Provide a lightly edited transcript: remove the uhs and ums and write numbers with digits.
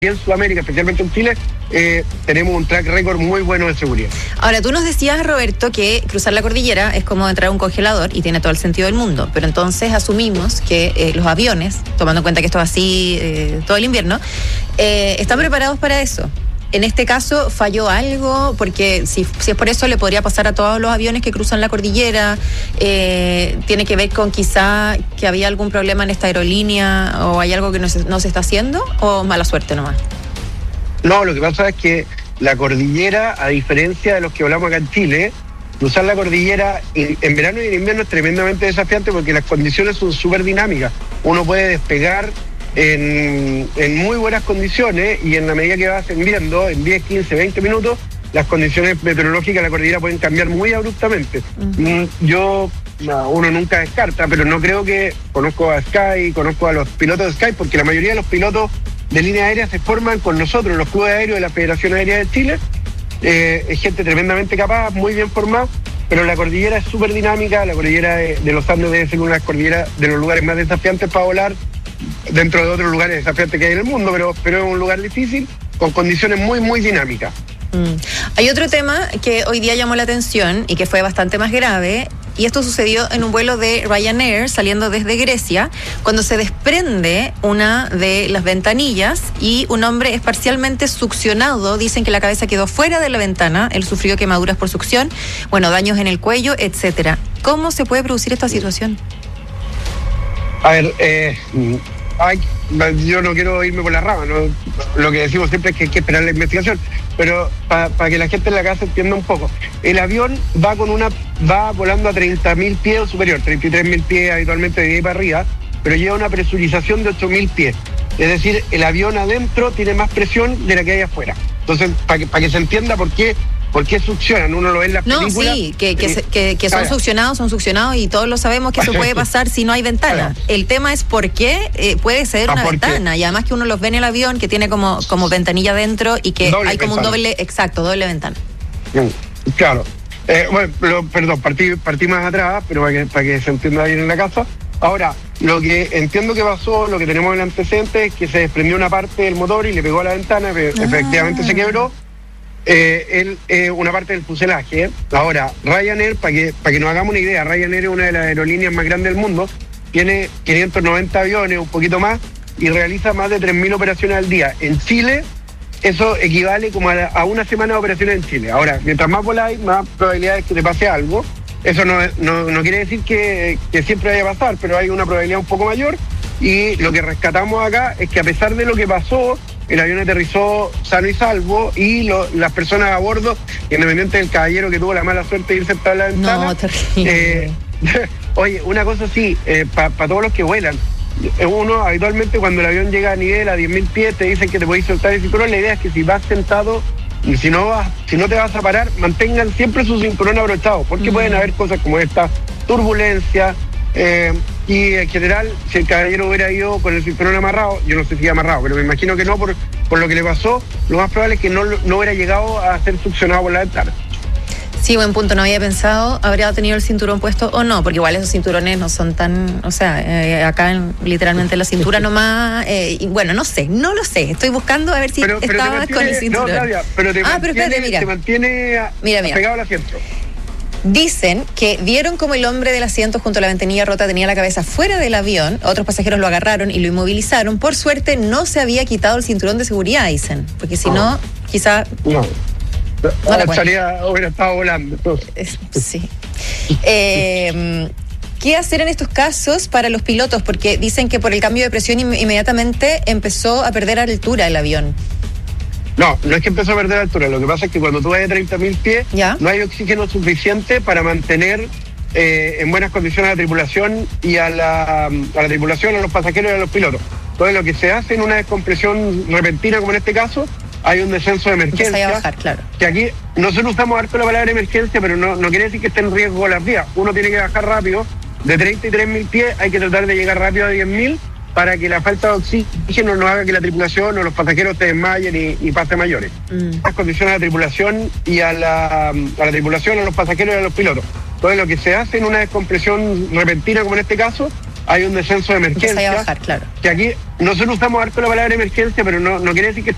y en Sudamérica, especialmente en Chile, tenemos un track record muy bueno de seguridad. Ahora, tú nos decías, Roberto, que cruzar la cordillera es como entrar a un congelador y tiene todo el sentido del mundo, pero entonces asumimos que los aviones, tomando en cuenta que esto es así todo el invierno, están preparados para eso. En este caso, ¿falló algo? Porque si es por eso, le podría pasar a todos los aviones que cruzan la cordillera. ¿Tiene que ver con quizá que había algún problema en esta aerolínea o hay algo que no se está haciendo? ¿O mala suerte nomás? No, lo que pasa es que la cordillera, a diferencia de los que hablamos acá en Chile, cruzar la cordillera en verano y en invierno es tremendamente desafiante porque las condiciones son súper dinámicas. Uno puede despegar en muy buenas condiciones y en la medida que va ascendiendo, en 10, 15, 20 minutos, las condiciones meteorológicas de la cordillera pueden cambiar muy abruptamente. Uno nunca descarta, pero no creo que... Conozco a Sky, conozco a los pilotos de Sky, porque la mayoría de los pilotos de línea aérea se forman con nosotros, los clubes aéreos de la Federación Aérea de Chile. Es gente tremendamente capaz, muy bien formada, pero la cordillera es súper dinámica. La cordillera de los Andes debe ser una de las cordilleras de los lugares más desafiantes para volar, dentro de otros lugares desafiantes que hay en el mundo, pero es un lugar difícil, con condiciones muy, muy dinámicas. Hay otro tema que hoy día llamó la atención y que fue bastante más grave, y esto sucedió en un vuelo de Ryanair saliendo desde Grecia, cuando se desprende una de las ventanillas y un hombre es parcialmente succionado. Dicen que la cabeza quedó fuera de la ventana, él sufrió quemaduras por succión, daños en el cuello, etcétera. ¿Cómo se puede producir esta situación? A ver, yo no quiero irme por la rama, ¿no? Lo que decimos siempre es que hay que esperar la investigación, pero para que la gente en la casa entienda un poco. El avión va volando a 30.000 pies o superior, 33.000 pies habitualmente de ahí para arriba, pero lleva una presurización de 8.000 pies. Es decir, el avión adentro tiene más presión de la que hay afuera. Entonces, para que se entienda por qué succionan, uno lo ve en las películas. No, sí, que son succionados y todos lo sabemos que eso puede pasar si no hay ventana. El tema es por qué puede ser una ventana, y además que uno los ve en el avión que tiene como ventanilla dentro y que doble hay como ventana. doble ventana. Claro. Partí más atrás, pero para que se entienda bien en la casa. Ahora, lo que entiendo que pasó, lo que tenemos en el antecedente es que se desprendió una parte del motor y le pegó a la ventana, efectivamente se quebró. Una parte del fuselaje. Ahora, Ryanair, para que nos hagamos una idea, Ryanair es una de las aerolíneas más grandes del mundo, tiene 590 aviones, un poquito más, y realiza más de 3.000 operaciones al día. En Chile, eso equivale como a una semana de operaciones en Chile. Ahora, mientras más voláis, más probabilidades que te pase algo. Eso no quiere decir que siempre vaya a pasar, pero hay una probabilidad un poco mayor, y lo que rescatamos acá es que a pesar de lo que pasó, el avión aterrizó sano y salvo, y las personas a bordo, independiente del caballero que tuvo la mala suerte de irse a la ventana. No, terrible. Oye, una cosa sí, para todos los que vuelan, uno habitualmente cuando el avión llega a nivel a 10.000 pies te dicen que te podéis soltar el cinturón. La idea es que si vas sentado y si no te vas a parar, mantengan siempre su cinturón abrochado, porque pueden haber cosas como esta, turbulencia. Y en general, si el caballero hubiera ido con el cinturón amarrado, yo no sé si amarrado, pero me imagino que no, por lo que le pasó, lo más probable es que no hubiera llegado a ser succionado por la ventana. Sí, buen punto, no había pensado, ¿habría tenido el cinturón puesto o no? Porque igual esos cinturones no son tan, acá literalmente la cintura nomás, no lo sé, estoy buscando a ver si estabas con el cinturón. No, Claudia, pero te mantiene pegado al asiento. Dicen que vieron como el hombre del asiento junto a la ventanilla rota tenía la cabeza fuera del avión, otros pasajeros lo agarraron y lo inmovilizaron. Por suerte no se había quitado el cinturón de seguridad, dicen, porque si no, quizá... No hubiera estado volando. Sí. ¿Qué hacer en estos casos para los pilotos? Porque dicen que por el cambio de presión inmediatamente empezó a perder altura el avión. No es que empezó a perder altura. Lo que pasa es que cuando tú vas a 30.000 pies, no hay oxígeno suficiente para mantener en buenas condiciones a la tripulación y a la tripulación, a los pasajeros y a los pilotos. Entonces, lo que se hace en una descompresión repentina, como en este caso, hay un descenso de emergencia. A bajar, claro. Que aquí nosotros usamos harto la palabra emergencia, pero no quiere decir que esté en riesgo las vías. Uno tiene que bajar rápido. De 33.000 pies hay que tratar de llegar rápido a 10.000 para que la falta de oxígeno no haga que la tripulación o los pasajeros se desmayen y pasen mayores. Las condiciones a la tripulación y a la tripulación, a los pasajeros y a los pilotos. Entonces, lo que se hace en una descompresión repentina, como en este caso, hay un descenso de emergencia. A bajar, claro. Que aquí nosotros usamos harto la palabra emergencia, pero no quiere decir que